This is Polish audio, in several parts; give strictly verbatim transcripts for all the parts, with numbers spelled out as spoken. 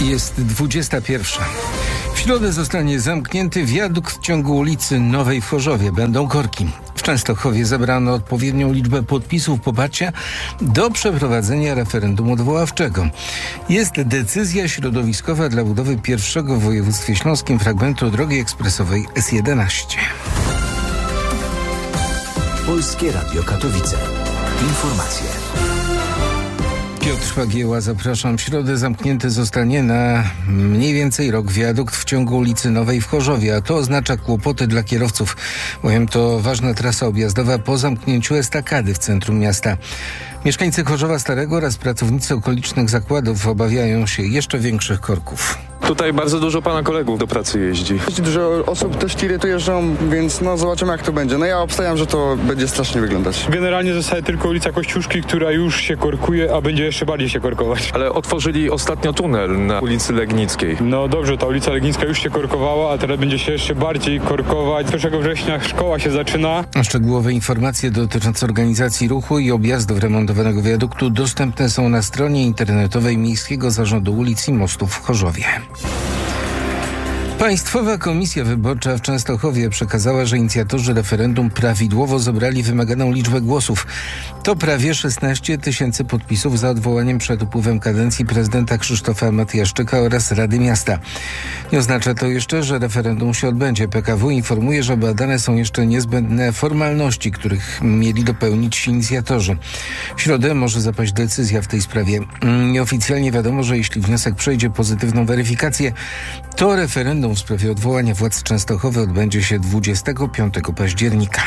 Jest dwudziesta pierwsza. W środę zostanie zamknięty wiadukt w ciągu ulicy Nowej w Chorzowie. Będą korki. W Częstochowie zebrano odpowiednią liczbę podpisów poparcia do przeprowadzenia referendum odwoławczego. Jest decyzja środowiskowa dla budowy pierwszego w województwie śląskim fragmentu drogi ekspresowej S jedenaście. Polskie Radio Katowice. Informacje. Piotr Fagieła, zapraszam. W środę zamknięty zostanie na mniej więcej rok wiadukt w ciągu ulicy Nowej w Chorzowie, a to oznacza kłopoty dla kierowców, bowiem to ważna trasa objazdowa po zamknięciu estakady w centrum miasta. Mieszkańcy Chorzowa Starego oraz pracownicy okolicznych zakładów obawiają się jeszcze większych korków. Tutaj bardzo dużo pana kolegów do pracy jeździ. Dużo osób też tiry tu jeżdżą, więc no zobaczymy jak to będzie. No ja obstawiam, że to będzie strasznie wyglądać. Generalnie zostaje tylko ulica Kościuszki, która już się korkuje, a będzie jeszcze bardziej się korkować. Ale otworzyli ostatnio tunel na ulicy Legnickiej. No dobrze, ta ulica Legnicka już się korkowała, a teraz będzie się jeszcze bardziej korkować. pierwszego września szkoła się zaczyna. Szczegółowe informacje dotyczące organizacji ruchu i objazdów remontowanego wiaduktu dostępne są na stronie internetowej Miejskiego Zarządu Ulic i Mostów w Chorzowie. Państwowa Komisja Wyborcza w Częstochowie przekazała, że inicjatorzy referendum prawidłowo zebrali wymaganą liczbę głosów. To prawie szesnaście tysięcy podpisów za odwołaniem przed upływem kadencji prezydenta Krzysztofa Matyjaszczyka oraz Rady Miasta. Nie oznacza to jeszcze, że referendum się odbędzie. P K W informuje, że badane są jeszcze niezbędne formalności, których mieli dopełnić inicjatorzy. W środę może zapaść decyzja w tej sprawie. Nieoficjalnie wiadomo, że jeśli wniosek przejdzie pozytywną weryfikację, to referendum w sprawie odwołania władz Częstochowy odbędzie się dwudziestego piątego października.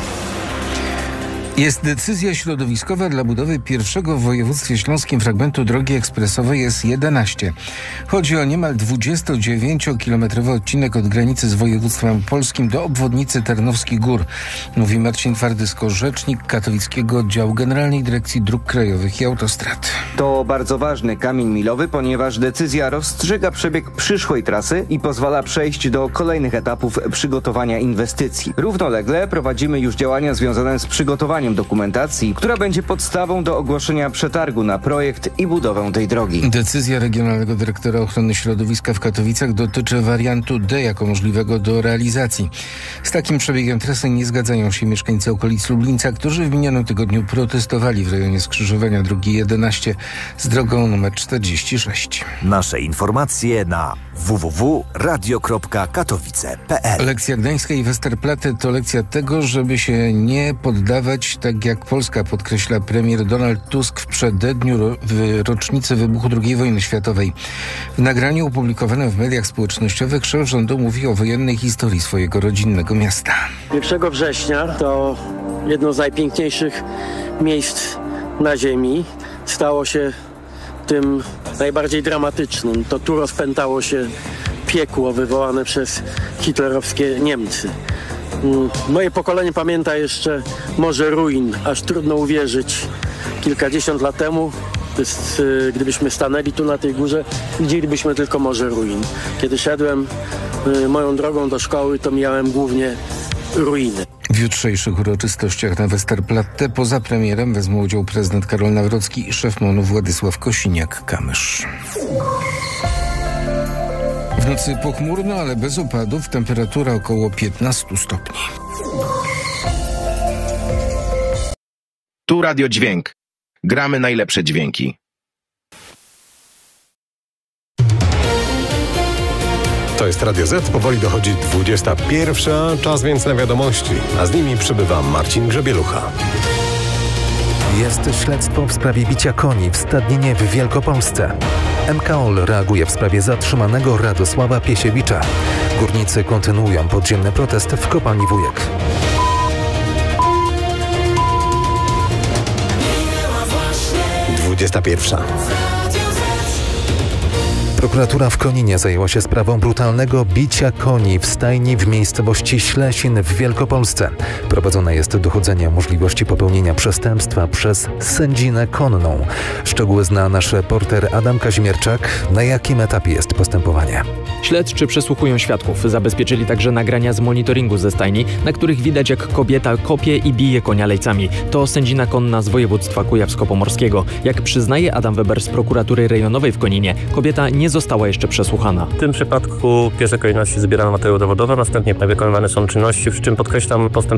Jest decyzja środowiskowa dla budowy pierwszego w województwie śląskim fragmentu drogi ekspresowej S jedenaście. Chodzi o niemal dwudziestodziewięciokilometrowy odcinek od granicy z województwem opolskim do obwodnicy Tarnowskich Gór, mówi Marcin Twardysko, rzecznik katowickiego oddziału Generalnej Dyrekcji Dróg Krajowych i Autostrad. To bardzo ważny kamień milowy, ponieważ decyzja rozstrzyga przebieg przyszłej trasy i pozwala przejść do kolejnych etapów przygotowania inwestycji. Równolegle prowadzimy już działania związane z przygotowaniem dokumentacji, która będzie podstawą do ogłoszenia przetargu na projekt i budowę tej drogi. Decyzja Regionalnego Dyrektora Ochrony Środowiska w Katowicach dotyczy wariantu D jako możliwego do realizacji. Z takim przebiegiem trasy nie zgadzają się mieszkańcy okolic Lublińca, którzy w minionym tygodniu protestowali w rejonie skrzyżowania drogi jedenaście z drogą numer czterdzieści sześć. Nasze informacje na w w w kropka radio kropka katowice kropka p l. Lekcja gdańska i Westerplatte to lekcja tego, żeby się nie poddawać, tak jak Polska, podkreśla premier Donald Tusk w przededniu ro- w rocznicy wybuchu drugiej wojny światowej. W nagraniu opublikowanym w mediach społecznościowych szef rządu mówi o wojennej historii swojego rodzinnego miasta. pierwszego września to jedno z najpiękniejszych miejsc na ziemi. Stało się tym najbardziej dramatycznym. To tu rozpętało się piekło wywołane przez hitlerowskie Niemcy. Moje pokolenie pamięta jeszcze Morze Ruin, aż trudno uwierzyć. Kilkadziesiąt lat temu, gdybyśmy stanęli tu na tej górze, widzielibyśmy tylko Morze Ruin. Kiedy szedłem moją drogą do szkoły, to mijałem głównie ruiny. W jutrzejszych uroczystościach na Westerplatte poza premierem wezmą udział prezydent Karol Nawrocki i szef MON-u Władysław Kosiniak-Kamysz. W nocy pochmurno, ale bez opadów, temperatura około piętnaście stopni. Tu Radio Dźwięk. Gramy najlepsze dźwięki. To jest Radio Z, powoli dochodzi dwudziesta pierwsza, czas więc na wiadomości, a z nimi przybywa Marcin Grzebielucha. Jest śledztwo w sprawie bicia koni w stadninie w Wielkopolsce. M K O L reaguje w sprawie zatrzymanego Radosława Piesiewicza. Górnicy kontynuują podziemny protest w kopalni Wujek. dwudziesta pierwsza. Prokuratura w Koninie zajęła się sprawą brutalnego bicia koni w stajni w miejscowości Ślesin w Wielkopolsce. Prowadzone jest dochodzenie o możliwości popełnienia przestępstwa przez sędzinę konną. Szczegóły zna nasz reporter Adam Kazimierczak. Na jakim etapie jest postępowanie? Śledczy przesłuchują świadków. Zabezpieczyli także nagrania z monitoringu ze stajni, na których widać, jak kobieta kopie i bije konia lejcami. To sędzina konna z województwa kujawsko-pomorskiego. Jak przyznaje Adam Weber z prokuratury rejonowej w Koninie, kobieta nie została jeszcze przesłuchana. W tym przypadku w pierwszej kolejności zbierano materiał dowodowy, następnie wykonywane są czynności, w czym podkreślam postęp